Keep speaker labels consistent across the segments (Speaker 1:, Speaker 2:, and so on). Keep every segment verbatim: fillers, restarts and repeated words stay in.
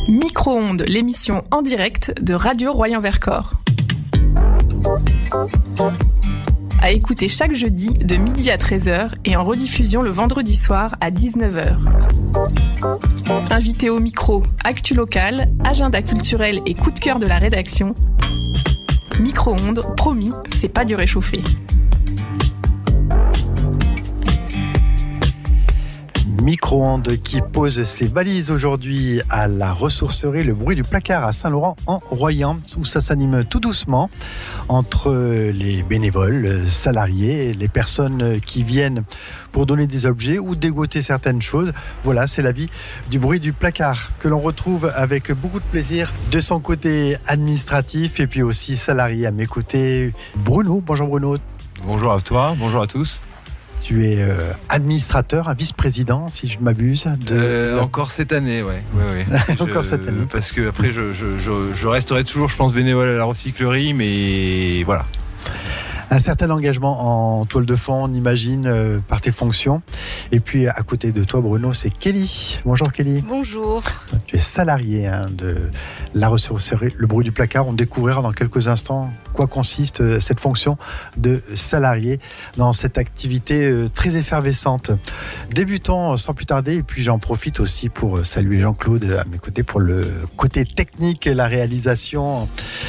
Speaker 1: Micro-ondes, l'émission en direct de Radio Royan-Vercors. À écouter chaque jeudi de midi à treize heures et en rediffusion le vendredi soir à dix-neuf heures. Invité au micro, actu locale, agenda culturel et coup de cœur de la rédaction. Micro-ondes, promis, c'est pas du réchauffé.
Speaker 2: Micro-ondes qui pose ses valises aujourd'hui à la ressourcerie Le Bruit du Placard à Saint-Laurent-en-Royan, où ça s'anime tout doucement entre les bénévoles, salariés, les personnes qui viennent pour donner des objets ou dégoter certaines choses. Voilà, c'est la vie du Bruit du Placard que l'on retrouve avec beaucoup de plaisir de son côté administratif et puis aussi salarié. À mes côtés, Bruno. Bonjour Bruno.
Speaker 3: Bonjour à toi, bonjour à tous.
Speaker 2: Tu es euh, administrateur, un vice-président, si je ne m'abuse. De...
Speaker 3: Euh, encore cette année, ouais. ouais, ouais.
Speaker 2: encore
Speaker 3: je,
Speaker 2: cette année.
Speaker 3: Parce que après, je, je, je, je resterai toujours, je pense, bénévole à la recyclerie, mais voilà.
Speaker 2: Un certain engagement en toile de fond, on imagine, euh, par tes fonctions. Et puis, à côté de toi, Bruno, c'est Kelly. Bonjour Kelly.
Speaker 4: Bonjour.
Speaker 2: Tu es salarié hein, de la ressourcerie Le Bruit du Placard. On découvrira dans quelques instants quoi consiste euh, cette fonction de salarié dans cette activité euh, très effervescente. Débutons sans plus tarder, et puis j'en profite aussi pour euh, saluer Jean-Claude à mes côtés pour le côté technique et la réalisation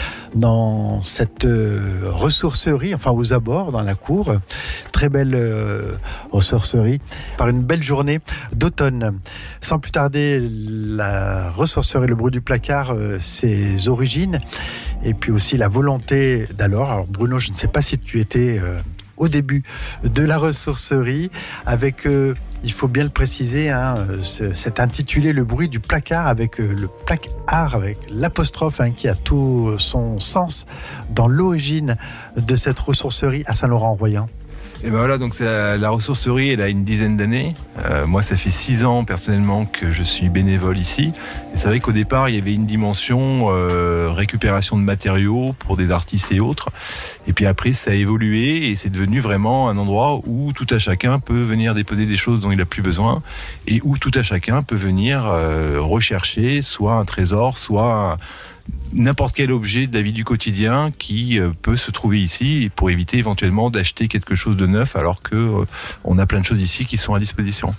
Speaker 2: dans cette euh, ressourcerie, enfin aux abords, dans la cour. Très belle euh, ressourcerie, par une belle journée d'automne. Sans plus tarder, la ressourcerie Le Bruit du Placard, euh, ses origines, et puis aussi la volonté d'alors. Alors Bruno, je ne sais pas si tu étais euh, au début de la ressourcerie, avec... Euh, il faut bien le préciser, hein, ce, cet intitulé Le Bruit du Placard avec euh, le placard, avec l'apostrophe hein, qui a tout son sens dans l'origine de cette ressourcerie à Saint-Laurent-en-Royan.
Speaker 3: Et ben voilà, donc la, la ressourcerie, elle a une dizaine d'années. Euh, moi, ça fait six ans personnellement que je suis bénévole ici. Et c'est vrai qu'au départ, il y avait une dimension euh, récupération de matériaux pour des artistes et autres. Et puis après, ça a évolué et c'est devenu vraiment un endroit où tout à chacun peut venir déposer des choses dont il n'a plus besoin et où tout à chacun peut venir euh, rechercher soit un trésor, soit un, n'importe quel objet de la vie du quotidien qui euh, peut se trouver ici pour éviter éventuellement d'acheter quelque chose de neuf alors que euh, on a plein de choses ici qui sont à disposition.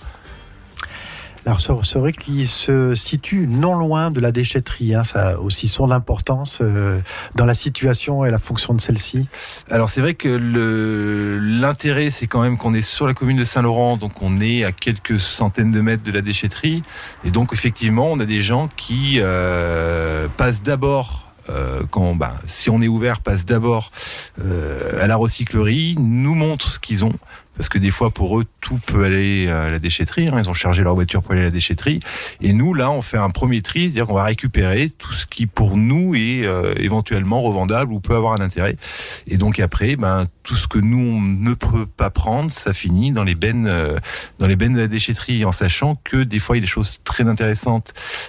Speaker 2: La ressourcerie qui se situe non loin de la déchetterie, hein, ça a aussi son importance euh, dans la situation et la fonction de celle-ci.
Speaker 3: Alors c'est vrai que le, l'intérêt c'est quand même qu'on est sur la commune de Saint-Laurent, donc on est à quelques centaines de mètres de la déchetterie, et donc effectivement on a des gens qui euh, passent d'abord Euh, quand, bah, si on est ouvert, passent d'abord euh, à la recyclerie, nous montrent ce qu'ils ont, parce que des fois pour eux tout peut aller à la déchetterie, hein, ils ont chargé leur voiture pour aller à la déchetterie, et nous là on fait un premier tri, c'est-à-dire qu'on va récupérer tout ce qui pour nous est euh, éventuellement revendable ou peut avoir un intérêt, et donc après ben, tout ce que nous on ne peut pas prendre, ça finit dans les bennes, euh, dans les bennes de la déchetterie, en sachant que des fois il y a des choses très intéressantes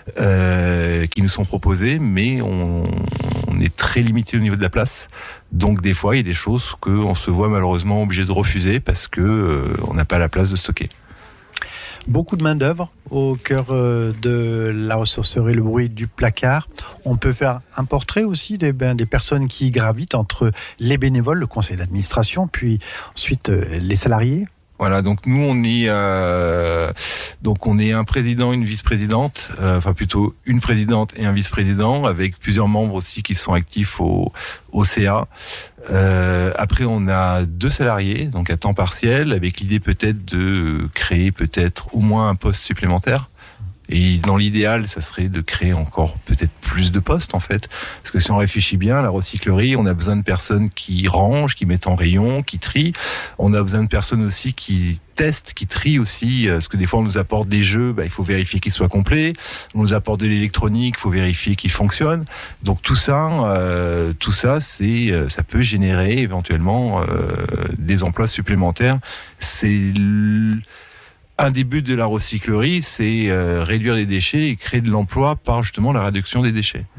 Speaker 3: euh, qui nous sont proposées, mais on, on est très limité au niveau de la place. Donc des fois, il y a des choses qu'on se voit malheureusement obligé de refuser parce qu'on euh, n'a pas la place de stocker.
Speaker 2: Beaucoup de main-d'œuvre au cœur euh, de la ressourcerie Le Bruit du Placard. On peut faire un portrait aussi des, ben, des personnes qui gravitent entre les bénévoles, le conseil d'administration, puis ensuite euh, les salariés.
Speaker 3: Voilà, donc nous on est euh, donc on est un président, une vice-présidente, euh, enfin plutôt une présidente et un vice-président, avec plusieurs membres aussi qui sont actifs au, au C A. Euh, après on a deux salariés, donc à temps partiel, avec l'idée peut-être de créer peut-être au moins un poste supplémentaire. Et dans l'idéal, ça serait de créer encore peut-être plus de postes en fait. Parce que si on réfléchit bien, la recyclerie, on a besoin de personnes qui rangent, qui mettent en rayon, qui trient. On a besoin de personnes aussi qui testent, qui trient aussi. Parce que des fois, on nous apporte des jeux, bah, il faut vérifier qu'ils soient complets. On nous apporte de l'électronique, il faut vérifier qu'ils fonctionnent. Donc tout ça, euh, tout ça, c'est, ça peut générer éventuellement euh, des emplois supplémentaires. C'est l... Un des buts de la recyclerie, c'est euh, réduire les déchets et créer de l'emploi par justement la réduction des déchets. Mmh.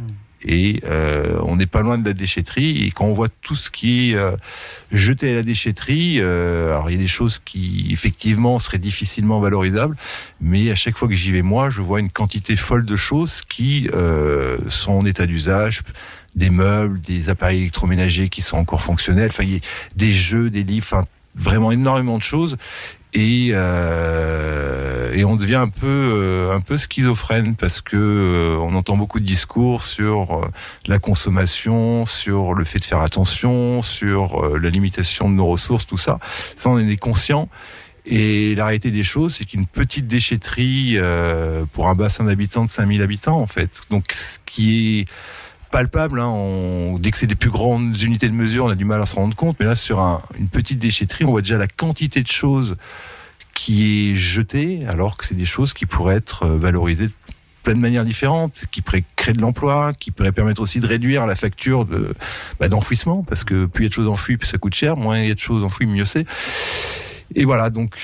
Speaker 3: et euh, on n'est pas loin de la déchetterie. Et quand on voit tout ce qui est euh, jeté à la déchetterie, euh, alors il y a des choses qui effectivement seraient difficilement valorisables, mais à chaque fois que j'y vais moi, je vois une quantité folle de choses qui euh, sont en état d'usage. Des meubles, des appareils électroménagers qui sont encore fonctionnels, enfin, il y a des jeux, des livres, enfin, vraiment énormément de choses. Et, euh, et on devient un peu, euh, un peu schizophrène parce que euh, on entend beaucoup de discours sur euh, la consommation, sur le fait de faire attention, sur euh, la limitation de nos ressources, tout ça. Ça, on en est conscient. Et la réalité des choses, c'est qu'une petite déchetterie euh, pour un bassin d'habitants de cinq mille habitants, en fait, donc ce qui est palpable, hein, on, dès que c'est des plus grandes unités de mesure, on a du mal à se rendre compte, mais là sur un, une petite déchetterie, on voit déjà la quantité de choses qui est jetée, alors que c'est des choses qui pourraient être valorisées de plein de manières différentes, qui pourraient créer de l'emploi, qui pourraient permettre aussi de réduire la facture de, bah, d'enfouissement, parce que plus il y a de choses enfouies, plus ça coûte cher, moins il y a de choses enfouies, mieux c'est. Et voilà, donc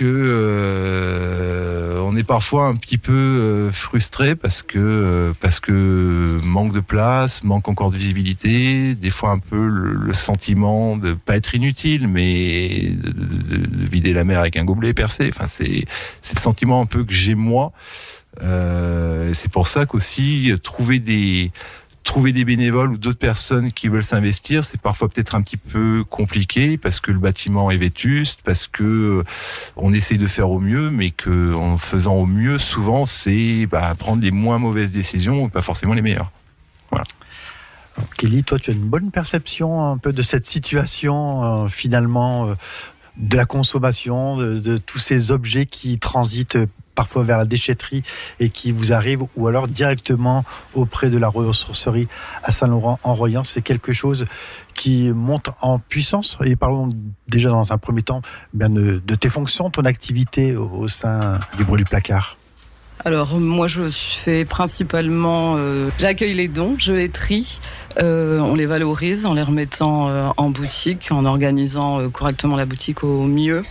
Speaker 3: euh, on est parfois un petit peu euh, frustré parce que euh, parce que manque de place, manque encore de visibilité, des fois un peu le, le sentiment de pas être inutile, mais de, de, de vider la mer avec un gobelet percé. Enfin, c'est c'est le sentiment un peu que j'ai moi. Euh, et c'est pour ça qu'aussi trouver des Trouver des bénévoles ou d'autres personnes qui veulent s'investir, c'est parfois peut-être un petit peu compliqué parce que le bâtiment est vétuste, parce que on essaye de faire au mieux, mais que en faisant au mieux, souvent, c'est bah, prendre les moins mauvaises décisions et pas forcément les meilleures. Voilà.
Speaker 2: Alors, Kelly, toi, tu as une bonne perception un peu de cette situation, euh, finalement, euh, de la consommation, de, de tous ces objets qui transitent parfois vers la déchetterie et qui vous arrivent, ou alors directement auprès de la ressourcerie à Saint-Laurent-en-Royan. C'est quelque chose qui monte en puissance. Et parlons déjà dans un premier temps bien de, de tes fonctions, ton activité au, au sein du Bruit du Placard.
Speaker 4: Alors moi je fais principalement, euh, j'accueille les dons, je les trie, euh, on les valorise en les remettant euh, en boutique, en organisant euh, correctement la boutique au mieux.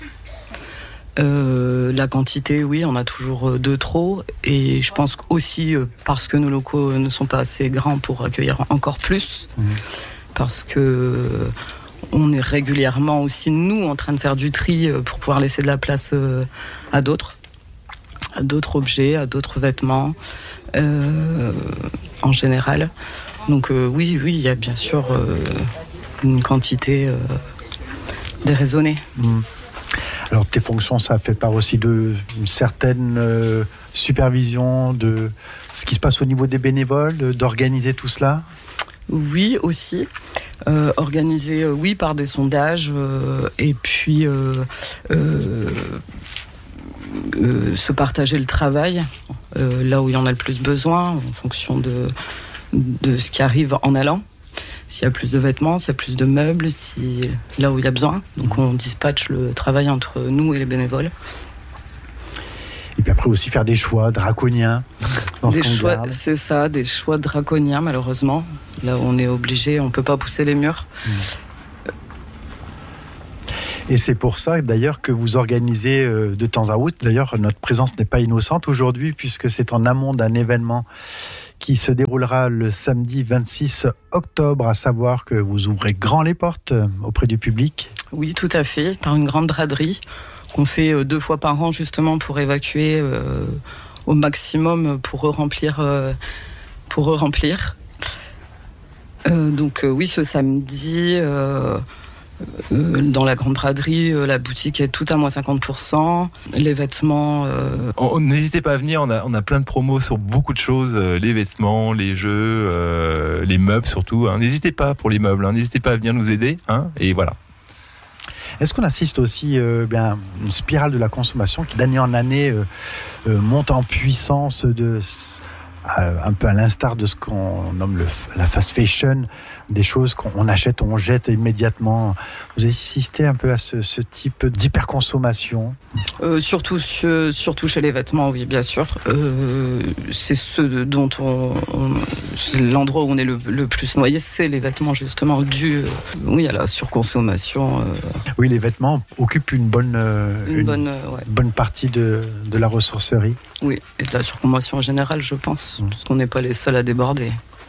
Speaker 4: Euh, la quantité, oui, on a toujours de trop, et je pense aussi euh, parce que nos locaux ne sont pas assez grands pour accueillir encore plus, mmh. parce que euh, on est régulièrement aussi nous en train de faire du tri euh, pour pouvoir laisser de la place euh, à d'autres, à d'autres objets, à d'autres vêtements, euh, en général. Donc euh, oui, oui, il y a bien sûr euh, une quantité euh, déraisonnée. Mmh.
Speaker 2: Alors tes fonctions, ça fait part aussi d'une certaine euh, supervision de ce qui se passe au niveau des bénévoles, de, d'organiser tout cela ?
Speaker 4: Oui, aussi. Euh, organiser, euh, oui, par des sondages, euh, et puis euh, euh, euh, se partager le travail, euh, là où il y en a le plus besoin, en fonction de, de ce qui arrive en allant. S'il y a plus de vêtements, s'il y a plus de meubles, si, là où il y a besoin. Donc on dispatche le travail entre nous et les bénévoles.
Speaker 2: Et puis après aussi faire des choix draconiens. Dans
Speaker 4: des
Speaker 2: ce qu'on
Speaker 4: choix,
Speaker 2: garde.
Speaker 4: c'est ça, des choix draconiens malheureusement. Là où on est obligé, on ne peut pas pousser les murs. Mmh.
Speaker 2: Et c'est pour ça d'ailleurs que vous organisez de temps à autre. D'ailleurs, notre présence n'est pas innocente aujourd'hui puisque c'est en amont d'un événement qui se déroulera le samedi vingt-six octobre, à savoir que vous ouvrez grand les portes auprès du public.
Speaker 4: Oui, tout à fait, par une grande braderie qu'on fait deux fois par an justement pour évacuer euh, au maximum pour remplir. Euh, pour remplir. Euh, donc euh, oui, ce samedi, euh, euh, dans la grande braderie, euh, la boutique est toute à moins cinquante pour cent. Les vêtements... Euh...
Speaker 3: On, n'hésitez pas à venir, on a, on a plein de promos sur beaucoup de choses, euh, les vêtements, les jeux, euh, les meubles surtout. Hein. N'hésitez pas pour les meubles, hein. N'hésitez pas à venir nous aider. Hein, et voilà.
Speaker 2: Est-ce qu'on assiste aussi euh, bien, une spirale de la consommation qui d'année en année euh, euh, monte en puissance de... un peu à l'instar de ce qu'on nomme le, la fast fashion, des choses qu'on achète, on jette immédiatement. Vous assistez un peu à ce, ce type d'hyperconsommation ?
Speaker 4: euh, surtout, surtout chez les vêtements, oui, bien sûr. Euh, c'est ce dont on, on c'est l'endroit où on est le, le plus noyé, c'est les vêtements justement dû, oui, à la surconsommation. Euh.
Speaker 2: Oui, les vêtements occupent une bonne,
Speaker 4: une,
Speaker 2: une
Speaker 4: bonne, ouais.
Speaker 2: bonne partie de, de la ressourcerie.
Speaker 4: Oui, et de la surconsommation en général, je pense, mmh. parce qu'on n'est pas les seuls à déborder.
Speaker 3: Mmh.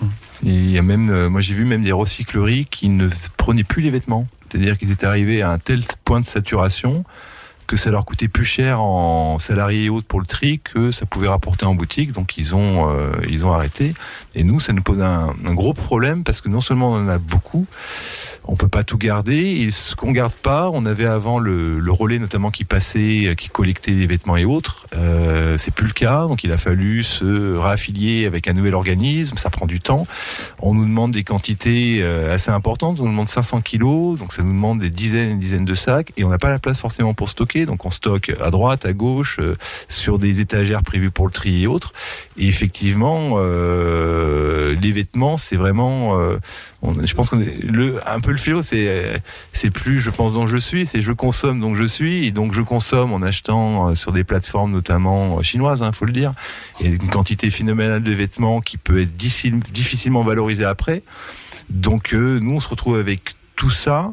Speaker 3: Et il y a même, euh, moi j'ai vu même des recycleries qui ne prenaient plus les vêtements. C'est-à-dire qu'ils étaient arrivés à un tel point de saturation que ça leur coûtait plus cher en salariés et autres pour le tri que ça pouvait rapporter en boutique. Donc ils ont, euh, ils ont arrêté. Et nous, ça nous pose un, un gros problème parce que non seulement on en a beaucoup, on peut pas tout garder. Et ce qu'on garde pas, on avait avant le, le relais notamment qui passait, qui collectait les vêtements et autres. Euh, c'est plus le cas. Donc il a fallu se réaffilier avec un nouvel organisme. Ça prend du temps. On nous demande des quantités euh, assez importantes. On nous demande cinq cents kilos. Donc ça nous demande des dizaines et des dizaines de sacs. Et on n'a pas la place forcément pour stocker. Donc on stocke à droite, à gauche, euh, sur des étagères prévues pour le tri et autres. Et effectivement, euh, les vêtements, c'est vraiment... Euh, on, je pense qu'on est le, un peu le fléau, c'est, c'est plus je pense donc je suis, c'est je consomme donc je suis. Et donc je consomme en achetant sur des plateformes notamment chinoises, il hein, faut le dire. Il y a une quantité phénoménale de vêtements qui peut être difficile, difficilement valorisée après. Donc euh, nous, on se retrouve avec tout ça.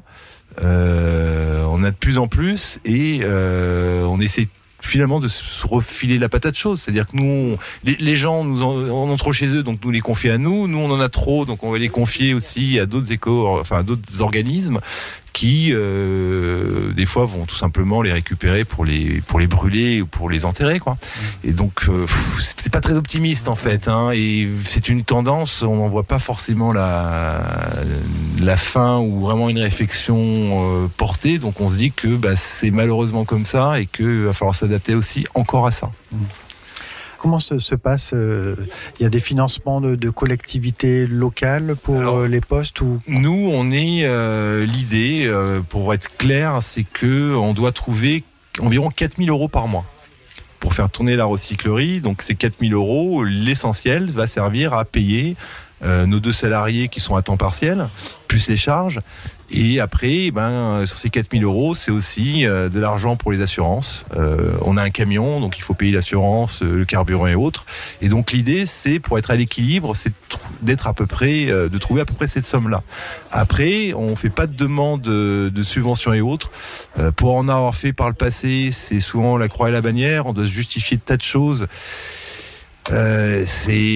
Speaker 3: Euh, on a de plus en plus et euh, on essaie finalement de se refiler la patate chaude, c'est-à-dire que nous, on, les, les gens nous en, on en trop chez eux, donc nous les confier à nous. Nous, on en a trop, donc on va les confier aussi à d'autres éco, enfin à d'autres organismes qui, euh, des fois, vont tout simplement les récupérer pour les pour les brûler ou pour les enterrer, quoi. Et donc, euh, pff, c'est pas très optimiste en fait, hein, et c'est une tendance. On n'en voit pas forcément la la fin ou vraiment une réflexion euh, portée. Donc, on se dit que bah, c'est malheureusement comme ça et qu'il va falloir s'adapter aussi encore à ça.
Speaker 2: Mmh. Comment se, se passe euh, il y a des financements de, de collectivités locales pour Alors, euh, les postes ou...
Speaker 3: Nous, on est euh, l'idée, euh, pour être clair, c'est que on doit trouver environ quatre mille euros par mois pour faire tourner la recyclerie. Donc, ces quatre mille euros, l'essentiel va servir à payer euh, nos deux salariés qui sont à temps partiel, plus les charges. Et après, ben, sur ces quatre mille euros, c'est aussi euh, de l'argent pour les assurances. Euh, on a un camion, donc il faut payer l'assurance, euh, le carburant et autres. Et donc l'idée, c'est, pour être à l'équilibre, c'est d'être à peu près, euh, de trouver à peu près cette somme-là. Après, on fait pas de demande de, de subventions et autres. Euh, pour en avoir fait par le passé, c'est souvent la croix et la bannière. On doit se justifier de tas de choses. Euh,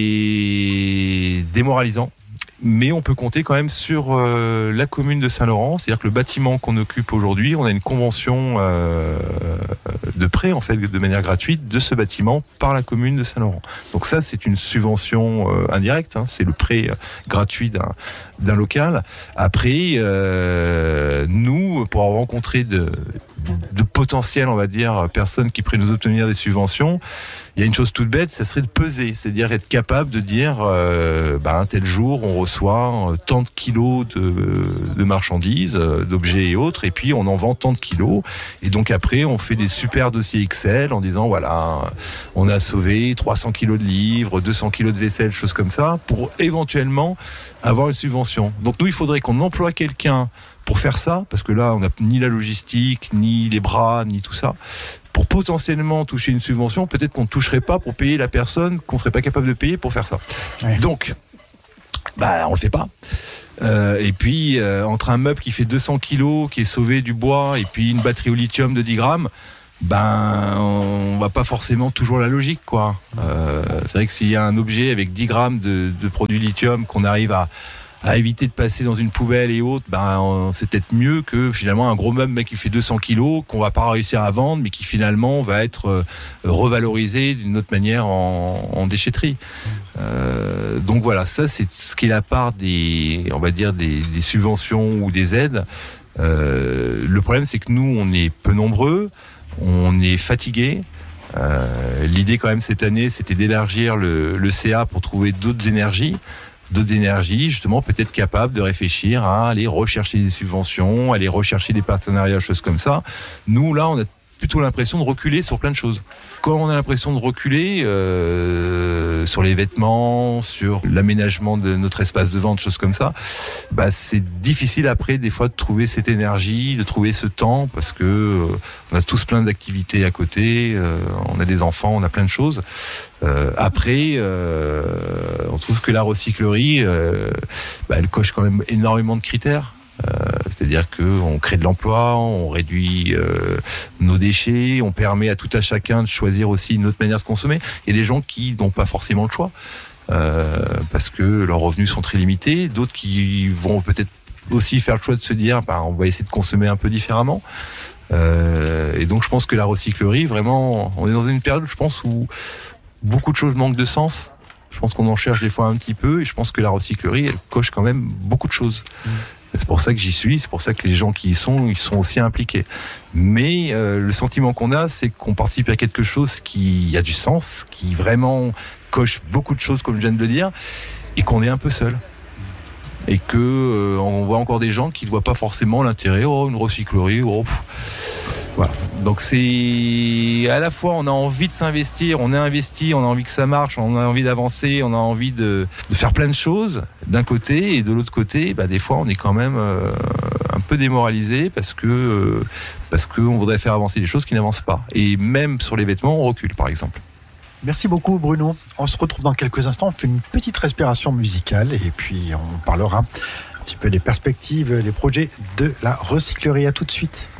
Speaker 3: c'est démoralisant. Mais on peut compter quand même sur euh, la commune de Saint-Laurent, c'est-à-dire que le bâtiment qu'on occupe aujourd'hui, on a une convention euh, de prêt en fait de manière gratuite de ce bâtiment par la commune de Saint-Laurent. Donc ça, c'est une subvention euh, indirecte, hein, c'est le prêt euh, gratuit d'un, d'un local. Après, euh, nous, pour avoir rencontré de, de potentiels, on va dire, personnes qui pourraient nous obtenir des subventions, il y a une chose toute bête, ça serait de peser, c'est-à-dire être capable de dire, euh, bah, un tel jour, on reçoit tant de kilos de, de marchandises, d'objets et autres, et puis on en vend tant de kilos, et donc après, on fait des super dossiers Excel en disant, voilà, on a sauvé trois cents kilos de livres, deux cents kilos de vaisselle, choses comme ça, pour éventuellement avoir une subvention. Donc nous, il faudrait qu'on emploie quelqu'un pour faire ça, parce que là, on n'a ni la logistique, ni les bras, ni tout ça. Pour potentiellement toucher une subvention, peut-être qu'on ne toucherait pas pour payer la personne qu'on ne serait pas capable de payer pour faire ça. Ouais. Donc, bah, on le fait pas. Euh, et puis, euh, entre un meuble qui fait deux cents kilos, qui est sauvé du bois, et puis une batterie au lithium de dix grammes, ben, on va pas forcément toujours la logique, quoi. Euh, c'est vrai que s'il y a un objet avec dix grammes de, de produit lithium qu'on arrive à à éviter de passer dans une poubelle et autres, ben, c'est peut-être mieux que finalement un gros meuble mec, qui fait deux cents kilos, qu'on va pas réussir à vendre, mais qui finalement va être euh, revalorisé d'une autre manière en, en déchetterie. Euh, donc voilà, ça c'est ce qui est la part des, on va dire, des, des subventions ou des aides. Euh, le problème, c'est que nous, on est peu nombreux, on est fatigués. Euh, l'idée quand même cette année, c'était d'élargir le, le C A pour trouver d'autres énergies. d'autres énergies, justement, peut-être capables de réfléchir à aller rechercher des subventions, aller rechercher des partenariats, choses comme ça. Nous, là, on a plutôt l'impression de reculer sur plein de choses. Quand on a l'impression de reculer euh, sur les vêtements, sur l'aménagement de notre espace de vente, choses comme ça, bah c'est difficile après des fois de trouver cette énergie, de trouver ce temps, parce que euh, on a tous plein d'activités à côté, euh, on a des enfants, on a plein de choses. Euh, après, euh, on trouve que la recyclerie, euh, bah, elle coche quand même énormément de critères. Euh, c'est-à-dire qu'on crée de l'emploi, on réduit euh, nos déchets, on permet à tout à chacun de choisir aussi une autre manière de consommer. Il y a des gens qui n'ont pas forcément le choix. euh, parce que leurs revenus sont très limités. D'autres qui vont peut-être aussi faire le choix de se dire bah, on va essayer de consommer un peu différemment. Euh, et donc je pense que la recyclerie, vraiment, on est dans une période, je pense, où beaucoup de choses manquent de sens. Je pense qu'on en cherche des fois un petit peu, et je pense que la recyclerie, elle coche quand même beaucoup de choses. Mmh. C'est pour ça que j'y suis, c'est pour ça que les gens qui y sont, ils sont aussi impliqués. Mais euh, le sentiment qu'on a, c'est qu'on participe à quelque chose qui a du sens, qui vraiment coche beaucoup de choses, comme je viens de le dire, et qu'on est un peu seul. Et que euh, on voit encore des gens qui ne voient pas forcément l'intérêt. Oh, une recyclerie, oh, pff. Voilà. Donc c'est à la fois on a envie de s'investir, on est investi, on a envie que ça marche, on a envie d'avancer, on a envie de, de faire plein de choses d'un côté, et de l'autre côté, bah, des fois on est quand même euh, un peu démoralisé parce que euh, parce qu'on voudrait faire avancer les choses qui n'avancent pas. Et même sur les vêtements, on recule par exemple.
Speaker 2: Merci beaucoup Bruno. On se retrouve dans quelques instants, on fait une petite respiration musicale et puis on parlera un petit peu des perspectives, des projets de la recyclerie. À tout de suite.